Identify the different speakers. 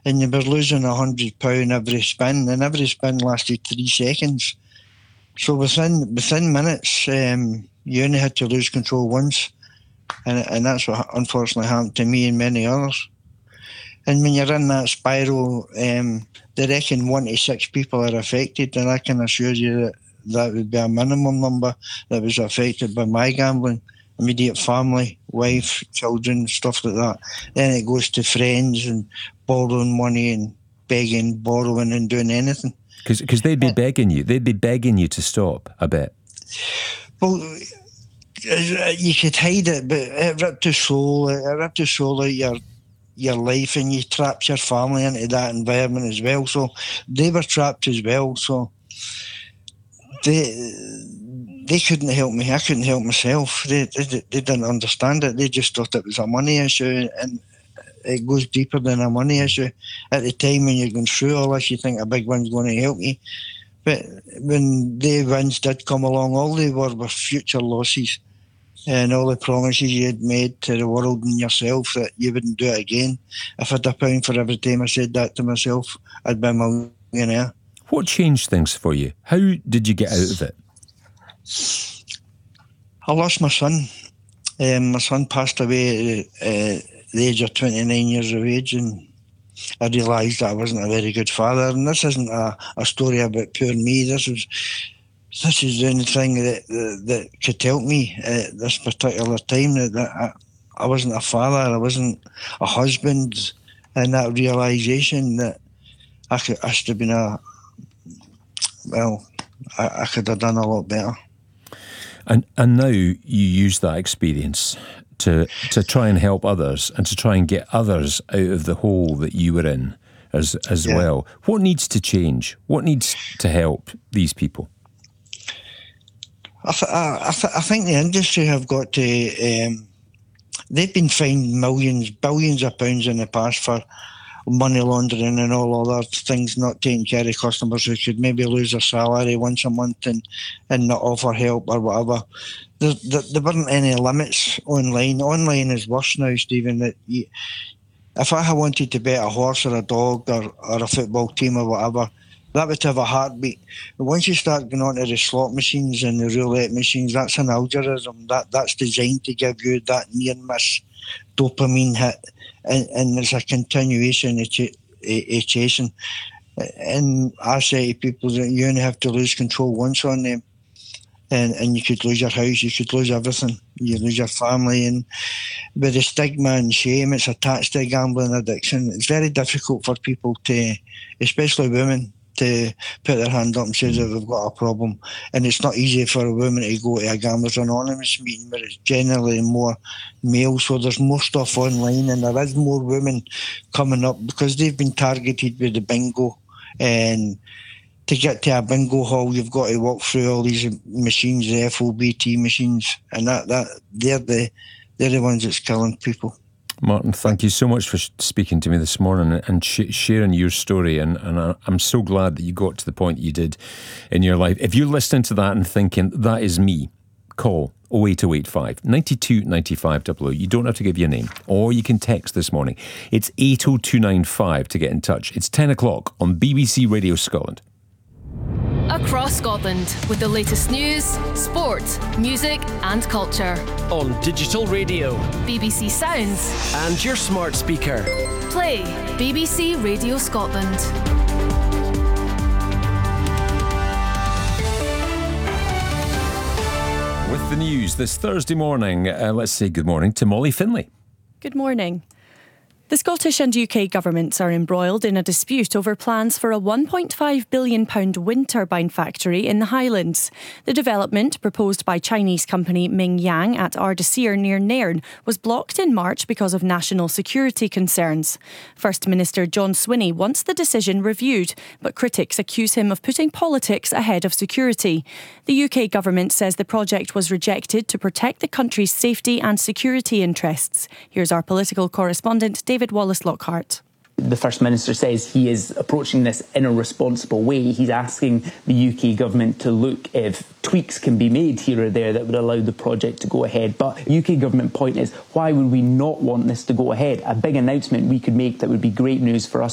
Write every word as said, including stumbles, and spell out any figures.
Speaker 1: and you were losing a hundred pound every spin, and every spin lasted three seconds. So within within minutes, um, you only had to lose control once, and and that's what unfortunately happened to me and many others. And when you're in that spiral, um, they reckon one to six people are affected, and I can assure you that that would be a minimum number that was affected by my gambling. Immediate family, wife, children, stuff like that. Then it goes to friends and borrowing money and begging, borrowing and doing anything.
Speaker 2: Because they'd be uh, begging you. They'd be begging you to stop, I bet.
Speaker 1: Well, you could hide it, but it ripped the soul, it ripped the soul out of your your life, and you trapped your family into that environment as well. So they were trapped as well. So they they couldn't help me. I couldn't help myself. They, they they didn't understand it. They just thought it was a money issue, and it goes deeper than a money issue. At the time when you're going through all this, you think a big one's going to help you. But when the wins did come along, all they were were future losses. And all the promises you had made to the world and yourself that you wouldn't do it again. If I had a pound for every time I said that to myself, I'd be a millionaire.
Speaker 2: What changed things for you? How did you get out of it?
Speaker 1: I lost my son. Um, my son passed away at uh, the age of twenty-nine years of age, and I realised that I wasn't a very good father. And this isn't a, a story about poor me. This is... This is the only thing that, that that could help me at this particular time. That, that I, I wasn't a father, I wasn't a husband, and that realisation that I could, I should have been a, well, I, I could have done a lot better.
Speaker 2: And and now you use that experience to to try and help others and to try and get others out of the hole that you were in as as yeah. well. What needs to change? What needs to help these people?
Speaker 1: I, th- I, th- I think the industry have got to, um, they've been fined millions, billions of pounds in the past for money laundering and all other things, not taking care of customers who could maybe lose their salary once a month and, and not offer help or whatever. There, there, there weren't any limits online. Online is worse now, Stephen. That you, if I had wanted to bet a horse or a dog or, or a football team or whatever, that would have a heartbeat. But once you start going on to the slot machines and the roulette machines, that's an algorithm. That that's designed to give you that near-miss dopamine hit. And, and there's a continuation of, ch- of chasing. And I say to people that you only have to lose control once on them. And, and you could lose your house, you could lose everything. You lose your family. And with the stigma and shame, it's attached to gambling addiction. It's very difficult for people to, especially women, to put their hand up and say that they've got a problem. And it's not easy for a woman to go to a Gamblers Anonymous meeting where it's generally more male, so there's more stuff online, and there is more women coming up because they've been targeted with the bingo. And to get to a bingo hall, you've got to walk through all these machines, the F O B T machines, and that, that they're the they're the ones that's killing people.
Speaker 2: Martin, thank you so much for speaking to me this morning and sh- sharing your story. And, and I, I'm so glad that you got to the point you did in your life. If you're listening to that and thinking, that is me, call oh eight oh eight five, nine two nine five double oh. You don't have to give your name, or you can text this morning. It's eight oh two nine five to get in touch. It's ten o'clock on B B C Radio Scotland.
Speaker 3: Across Scotland with the latest news, sport, music and culture.
Speaker 4: On digital radio,
Speaker 3: B B C Sounds
Speaker 4: and your smart speaker.
Speaker 3: Play B B C Radio Scotland.
Speaker 2: With the news this Thursday morning, uh, let's say good morning to Molly Finlay.
Speaker 5: Good morning. The Scottish and U K governments are embroiled in a dispute over plans for a one point five billion pounds wind turbine factory in the Highlands. The development, proposed by Chinese company Mingyang at Ardersier near Nairn, was blocked in March because of national security concerns. First Minister John Swinney wants the decision reviewed, but critics accuse him of putting politics ahead of security. The U K government says the project was rejected to protect the country's safety and security interests. Here's our political correspondent, David Wallace-Lockhart.
Speaker 6: The First Minister says he is approaching this in a responsible way. He's asking the U K government to look if tweaks can be made here or there that would allow the project to go ahead. But U K government point is, why would we not want this to go ahead? A big announcement we could make that would be great news for us